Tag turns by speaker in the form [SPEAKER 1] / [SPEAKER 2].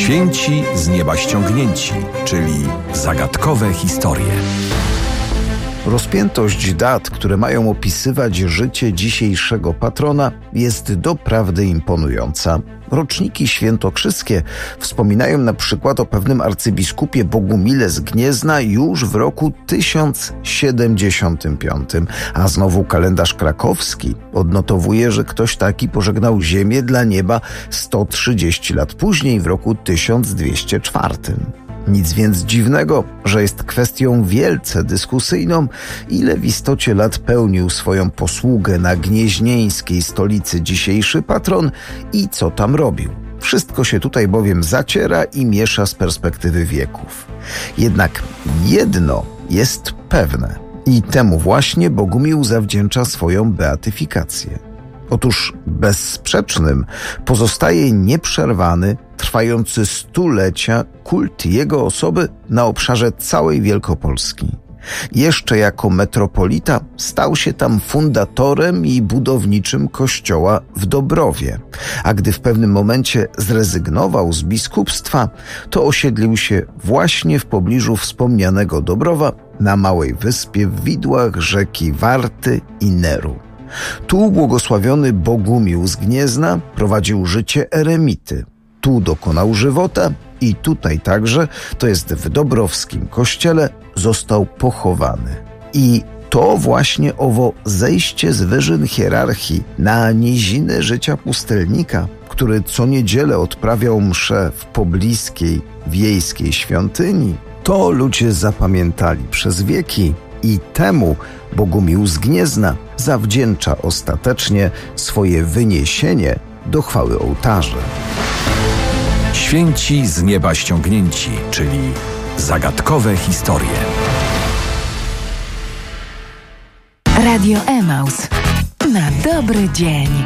[SPEAKER 1] Święci z nieba ściągnięci, czyli zagadkowe historie.
[SPEAKER 2] Rozpiętość dat, które mają opisywać życie dzisiejszego patrona, jest doprawdy imponująca. Roczniki świętokrzyskie wspominają na przykład o pewnym arcybiskupie Bogumile z Gniezna już w roku 1075, a znowu kalendarz krakowski odnotowuje, że ktoś taki pożegnał ziemię dla nieba 130 lat później, w roku 1204. Nic więc dziwnego, że jest kwestią wielce dyskusyjną, ile w istocie lat pełnił swoją posługę na gnieźnieńskiej stolicy dzisiejszy patron i co tam robił. Wszystko się tutaj bowiem zaciera i miesza z perspektywy wieków. Jednak jedno jest pewne i temu właśnie Bogumił zawdzięcza swoją beatyfikację. Otóż bezsprzecznym pozostaje nieprzerwany, trwający stulecia kult jego osoby na obszarze całej Wielkopolski. Jeszcze jako metropolita stał się tam fundatorem i budowniczym kościoła w Dobrowie, a gdy w pewnym momencie zrezygnował z biskupstwa, to osiedlił się właśnie w pobliżu wspomnianego Dobrowa na małej wyspie w widłach rzeki Warty i Neru. Tu błogosławiony Bogumił z Gniezna prowadził życie eremity. Tu dokonał żywota i tutaj także, to jest w Dobrowskim kościele, został pochowany. I to właśnie owo zejście z wyżyn hierarchii na niziny życia pustelnika, który co niedzielę odprawiał mszę w pobliskiej wiejskiej świątyni, to ludzie zapamiętali przez wieki i temu Bogumił z Gniezna zawdzięcza ostatecznie swoje wyniesienie do chwały ołtarzy.
[SPEAKER 1] Święci z nieba ściągnięci, czyli zagadkowe historie.
[SPEAKER 3] Radio Emaus. Na dobry dzień.